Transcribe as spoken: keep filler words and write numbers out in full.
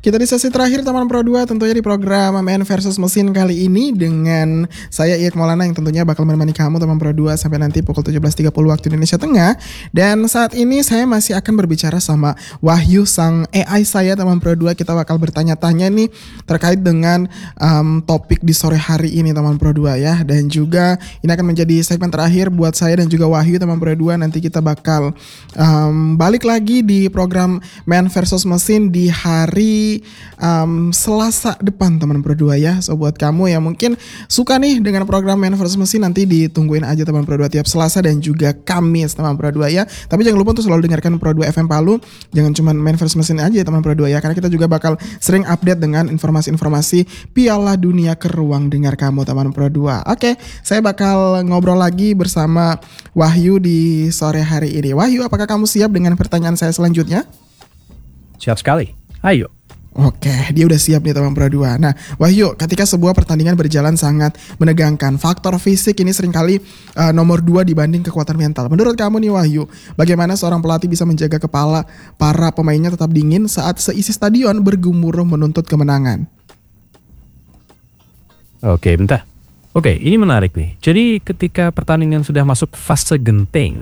Kita di sesi terakhir teman Pro dua tentunya di program Man versus Mesin kali ini dengan saya Iek Maulana yang tentunya bakal menemani kamu teman Pro dua sampai nanti pukul tujuh belas tiga puluh waktu Indonesia Tengah. Dan saat ini saya masih akan berbicara sama Wahyu sang A I saya teman Pro dua. Kita bakal bertanya-tanya nih terkait dengan um, topik di sore hari ini teman Pro dua ya. Dan juga ini akan menjadi segmen terakhir buat saya dan juga Wahyu teman Pro dua. Nanti kita bakal um, balik lagi di program Man versus Mesin di hari um, Selasa depan teman Pro dua ya. So buat kamu yang mungkin suka nih dengan program Man versus Mesin, nanti ditungguin aja teman Pro dua tiap Selasa dan juga Kamis teman Pro dua ya. Tapi jangan lupa untuk selalu dengarkan Pro dua F M Palu. Jangan cuma Man versus Mesin aja ya teman Pro dua ya, karena kita juga bakal sering update dengan informasi-informasi Piala Dunia ke ruang dengar kamu teman Pro dua. Oke, saya bakal ngobrol lagi bersama Wahyu di sore hari ini. Wahyu, apakah kamu siap dengan pertanyaan saya selanjutnya? Siap sekali. Ayo. Oke, dia udah siap nih teman Pro dua. Nah, Wahyu, ketika sebuah pertandingan berjalan sangat menegangkan, faktor fisik ini seringkali uh, nomor dua dibanding kekuatan mental. Menurut kamu nih Wahyu, bagaimana seorang pelatih bisa menjaga kepala para pemainnya tetap dingin saat seisi stadion bergemuruh menuntut kemenangan? Oke, bentar. Oke, ini menarik nih. Jadi ketika pertandingan sudah masuk fase genting,